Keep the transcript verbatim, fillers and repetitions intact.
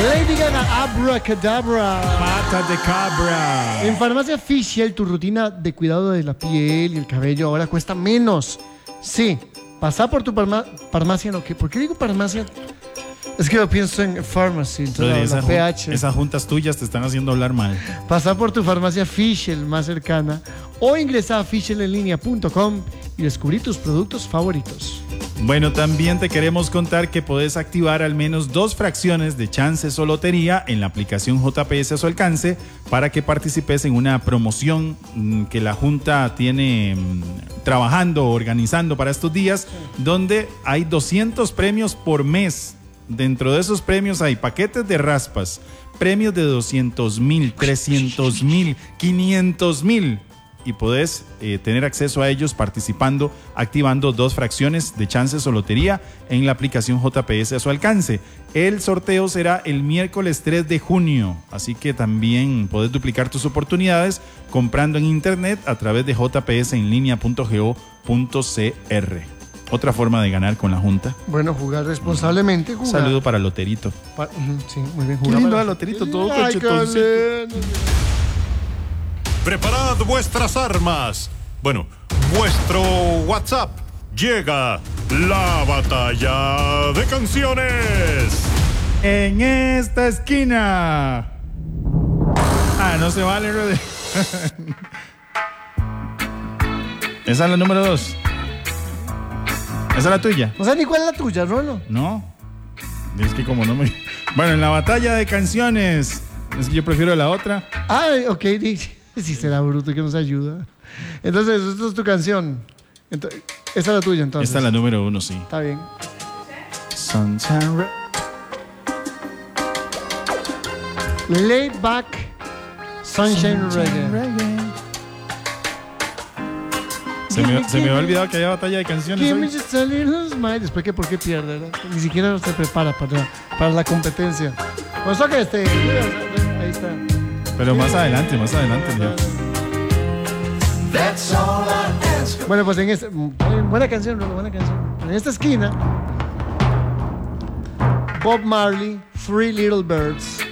Lady Gaga, Abracadabra. Pata de cabra. En Farmacia Fischel, tu rutina de cuidado de la piel y el cabello ahora cuesta menos. Sí, pasa por tu farma- farmacia, no, ¿qué? ¿Por qué digo farmacia? Es que yo pienso en pharmacy, entonces la, Esa la jun- pH. Esas juntas tuyas te están haciendo hablar mal. Pasa por tu farmacia Fischel más cercana o ingresa a fischel en línea punto com y descubrí tus productos favoritos. Bueno, también te queremos contar que podés activar al menos dos fracciones de chances o lotería en la aplicación J P S a su alcance para que participes en una promoción mm, que la Junta tiene mm, trabajando, organizando para estos días, donde hay doscientos premios por mes. Dentro de esos premios hay paquetes de raspas, premios de doscientos mil, trescientos mil, quinientos mil. Y podés eh, tener acceso a ellos participando, activando dos fracciones de chances o lotería en la aplicación J P S a su alcance. El sorteo será el miércoles tres de junio, así que también podés duplicar tus oportunidades comprando en internet a través de j p s en línea punto go punto c r. Otra forma de ganar con la Junta. Bueno, jugar responsablemente. Un Jugar. saludo para Loterito. Pa- ujú, sí, muy bien. Qué Jugar lindo para- a Loterito, todo Ay, cachetoncito. qué lindo. Preparad vuestras armas. Bueno, vuestro WhatsApp. Llega la batalla de canciones. En esta esquina. Ah, no se vale, Rodri. Esa es la número dos. ¿Esa es la tuya? No sé ni cuál es la tuya, Rolo. No. Es que como no me... Bueno, en la batalla de canciones. Es que yo prefiero la otra. Ay, ok, di- sí será bruto que nos ayuda. Entonces, esta es tu canción. Entonces, esta es la tuya, entonces. Esta es la número uno, sí. Está bien. Sunshine Re- Laid Back Sunshine Reggae. Se me, se me había olvidado que había batalla de canciones Give me hoy. just a little smile. Después que por qué pierde, ¿verdad? Ni siquiera se prepara para, para la competencia. Pues que este. Ahí está. Pero más adelante, más adelante. Ya. Bueno, pues en esta. Buena canción, Rolo, buena canción. En esta esquina, Bob Marley, Three Little Birds.